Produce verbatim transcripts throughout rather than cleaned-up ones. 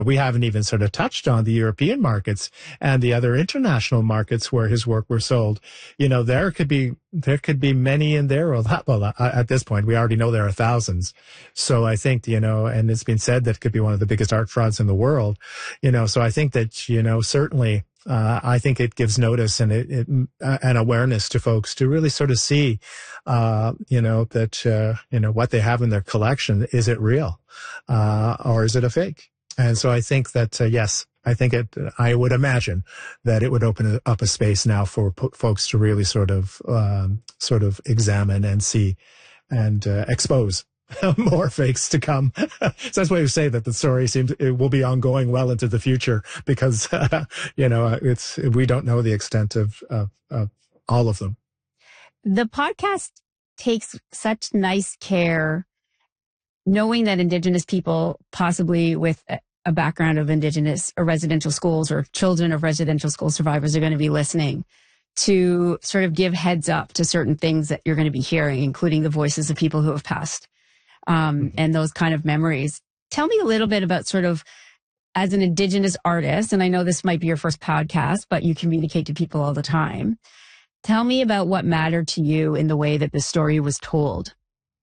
We haven't even sort of touched on the European markets and the other international markets where his work were sold. You know, there could be, there could be many in there. Well, that, well, at this point, we already know there are thousands. So I think, you know, and it's been said that it could be one of the biggest art frauds in the world, you know, so I think that, you know, certainly, uh, I think it gives notice and it, it uh, an awareness to folks to really sort of see, uh, you know, that, uh, you know, what they have in their collection, is it real, uh, or is it a fake? And so I think that, uh, yes, I think it, I would imagine that it would open up a space now for po- folks to really sort of, um, sort of examine and see and, uh, expose more fakes to come. So that's why we say that the story seems, it will be ongoing well into the future because, uh, you know, it's, we don't know the extent of, of, of all of them. The podcast takes such nice care knowing that Indigenous people, possibly with a background of Indigenous or residential schools or children of residential school survivors, are going to be listening, to sort of give heads up to certain things that you're going to be hearing, including the voices of people who have passed, um, mm-hmm. and those kind of memories. Tell me a little bit about sort of, as an Indigenous artist, and I know this might be your first podcast, but you communicate to people all the time. Tell me about what mattered to you in the way that the story was told.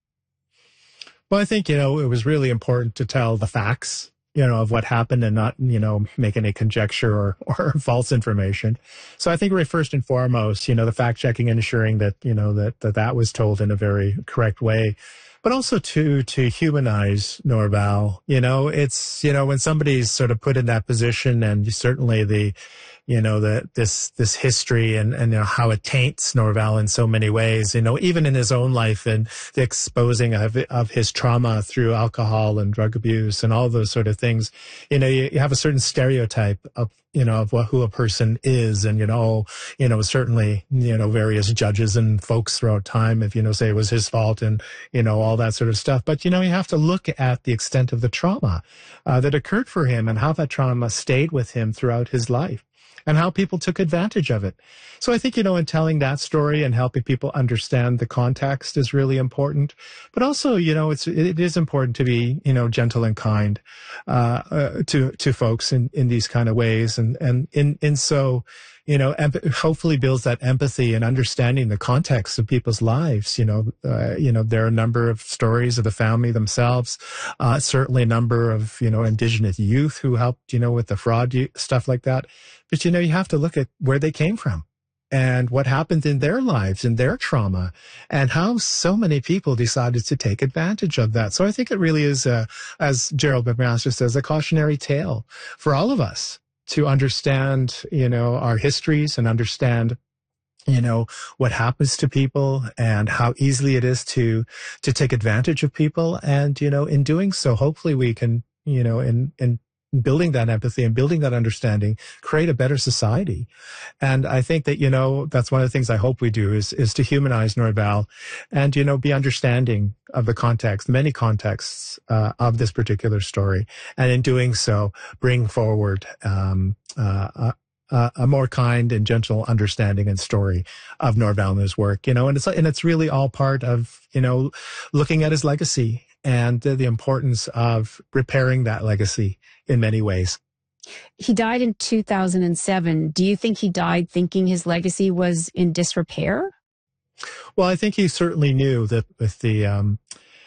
Well, I think, you know, it was really important to tell the facts, you know, of what happened and not, you know, make any conjecture or, or false information. So I think right first and foremost, you know, the fact checking and ensuring that, you know, that, that that was told in a very correct way, but also to, to humanize Norval. You know, it's, you know, when somebody's sort of put in that position, and certainly the, you know, the, this, this history and, and, you know, how it taints Norval in so many ways, you know, even in his own life and the exposing of, of his trauma through alcohol and drug abuse and all those sort of things. You know, you, you have a certain stereotype of, you know, of what, who a person is. And, you know, you know, certainly, you know, various judges and folks throughout time, if, you know, say it was his fault and, you know, all that sort of stuff. But, you know, you have to look at the extent of the trauma, uh, that occurred for him and how that trauma stayed with him throughout his life, and how people took advantage of it. So I think, you know, in telling that story and helping people understand the context is really important. But also, you know, it's, it is important to be, you know, gentle and kind, uh, uh to, to folks in, in these kind of ways. And, and in, in so, you know, emp- hopefully builds that empathy and understanding the context of people's lives. You know, uh, you know, there are a number of stories of the family themselves, uh, certainly a number of, you know, Indigenous youth who helped, you know, with the fraud, stuff like that. But, you know, you have to look at where they came from and what happened in their lives and their trauma and how so many people decided to take advantage of that. So I think it really is, uh, as Gerald McMaster says, a cautionary tale for all of us to understand, you know, our histories and understand, you know, what happens to people and how easily it is to, to take advantage of people. And, you know, in doing so, hopefully we can, you know, in, in, building that empathy and building that understanding, create a better society. And I think that, you know, that's one of the things I hope we do is, is to humanize Norval and, you know, be understanding of the context, many contexts, uh, of this particular story. And in doing so, bring forward, um, uh, uh, a more kind and gentle understanding and story of Norval and his work, you know, and it's, and it's really all part of, you know, looking at his legacy and uh, the importance of repairing that legacy in many ways. He died in two thousand seven. Do you think he died thinking his legacy was in disrepair? Well, I think he certainly knew that with the um,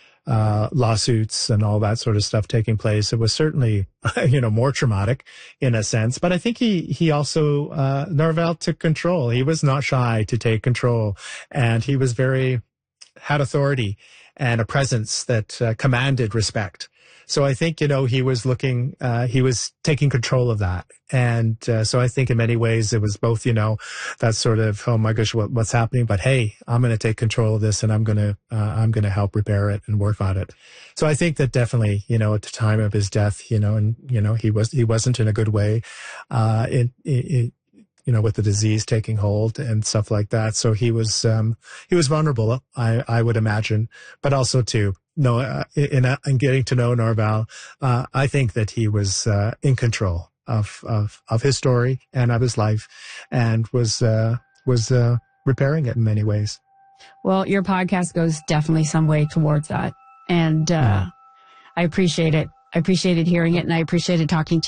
uh, lawsuits and all that sort of stuff taking place, it was certainly, you know, more traumatic in a sense. But I think he, he also, uh, Norval took control. He was not shy to take control, and he was very, had authority and a presence that uh, commanded respect. So I think, you know, he was looking, uh, he was taking control of that. And uh, so I think in many ways it was both, you know, that sort of, oh my gosh, what, what's happening? But hey, I'm going to take control of this and I'm going to, uh, I'm going to help repair it and work on it. So I think that definitely, you know, at the time of his death, you know, and, you know, he was, he wasn't in a good way, uh, it, it, you know, with the disease taking hold and stuff like that. So he was, um, he was vulnerable, I, I would imagine, but also too, no, uh, in, uh, in getting to know Norval, uh, I think that he was, uh, in control of, of, of his story and of his life and was, uh, was, uh, repairing it in many ways. Well, your podcast goes definitely some way towards that. And, uh, yeah. I appreciate it. I appreciated hearing it and I appreciated talking to you.